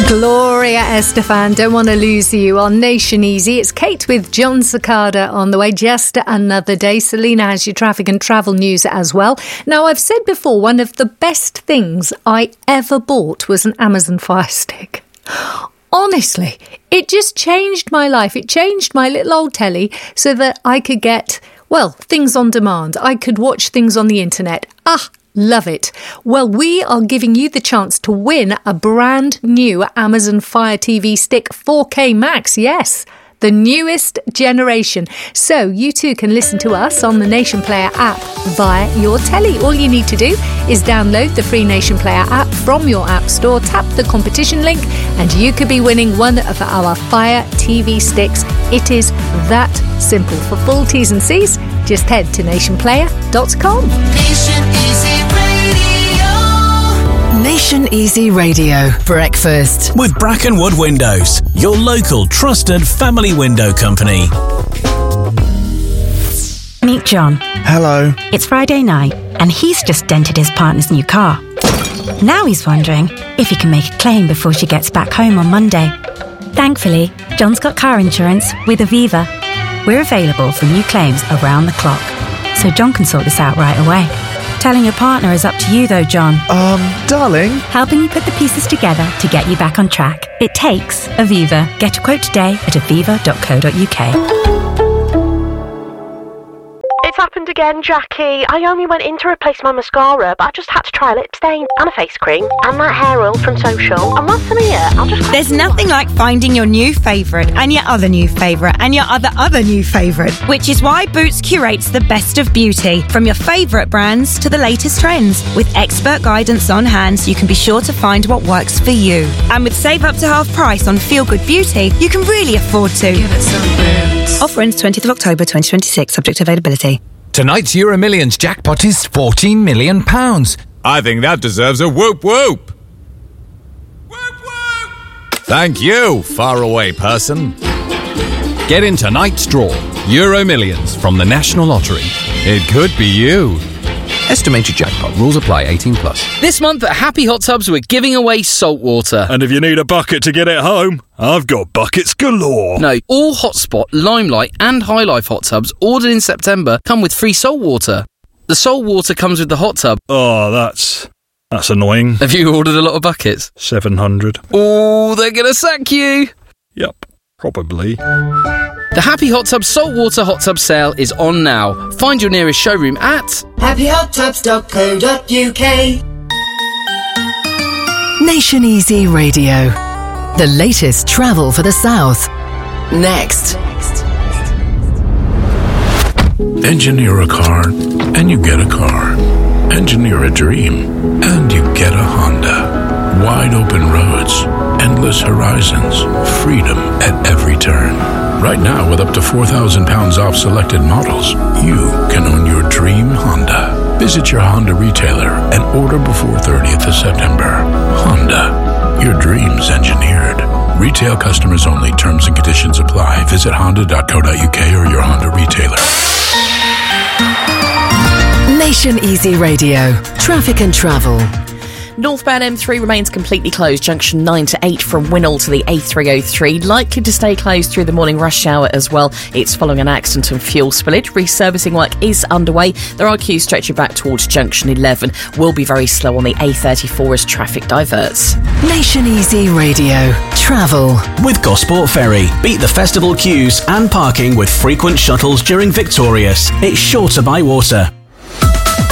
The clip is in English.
Gloria Estefan, Don't Want to Lose You on Nation Easy. It's Kate with John Cicada on the way. Just another day. Selena has your traffic and travel news as well. Now, I've said before, one of the best things I ever bought was an Amazon Fire Stick. Honestly, it just changed my life. It changed my little old telly so that I could get, well, things on demand. I could watch things on the internet. Love it. Well, we are giving you the chance to win a brand new Amazon Fire TV Stick 4K Max. Yes, the newest generation. So you too can listen to us on the Nation Player app via your telly. All you need to do is download the free Nation Player app from your app store, tap the competition link, and you could be winning one of our Fire TV sticks. It is that simple. For full T's and C's, just head to nationplayer.com. Nation Easy Radio. Nation Easy Radio. Breakfast. With Brackenwood Windows, your local trusted family window company. Meet John. Hello. It's Friday night, and he's just dented his partner's new car. Now he's wondering if he can make a claim before she gets back home on Monday. Thankfully, John's got car insurance with Aviva. We're available for new claims around the clock, so John can sort this out right away. Telling your partner is up to you though, John. Darling? Helping you put the pieces together to get you back on track. It takes Aviva. Get a quote today at aviva.co.uk. It's happened again, Jackie. I only went in to replace my mascara, but I just had to try lip stain and a face cream and that hair oil from Social. And once I'm here, I'll just... There's nothing like finding your new favourite and your other new favourite and your other new favourite, which is why Boots curates the best of beauty, from your favourite brands to the latest trends. With expert guidance on hand, so you can be sure to find what works for you. And with save up to half price on Feel Good Beauty, you can really afford to. Give it some Boots. Offer ends 20th of October 2026, subject to availability. Tonight's Euro Millions jackpot is £14 million. I think that deserves a whoop whoop. Whoop whoop! Thank you, faraway person. Get in tonight's draw. Euro Millions from the National Lottery. It could be you. Estimated jackpot. Rules apply. 18 plus. This month at Happy Hot Tubs, we're giving away salt water. And if you need a bucket to get it home, I've got buckets galore. No, all Hotspot, Limelight and High Life hot tubs ordered in September come with free salt water. The salt water comes with the hot tub. Oh, that's annoying. Have you ordered a lot of buckets? 700. Oh, they're going to sack you. Yep, probably. The Happy Hot Tub Saltwater Hot Tub sale is on now. Find your nearest showroom at happyhottubs.co.uk. Nation Easy Radio. The latest travel for the South. Next. Engineer a car, and you get a car. Engineer a dream, and you get a Honda. Wide open roads, endless horizons, freedom at every turn. Right now, with up to £4,000 off selected models, you can own your dream Honda. Visit your Honda retailer and order before 30th of September. Honda, your dreams engineered. Retail customers only. Terms and conditions apply. Visit honda.co.uk or your Honda retailer. Nation Easy Radio. Traffic and travel. Northbound M3 remains completely closed, junction 9 to 8 from Winnall to the A303. Likely to stay closed through the morning rush hour as well. It's following an accident and fuel spillage. Resurfacing work is underway. There are queues stretching back towards junction 11. Will be very slow on the A34 as traffic diverts. Nation Easy Radio. Travel. With Gosport Ferry. Beat the festival queues and parking with frequent shuttles during Victorious. It's sure to buy water.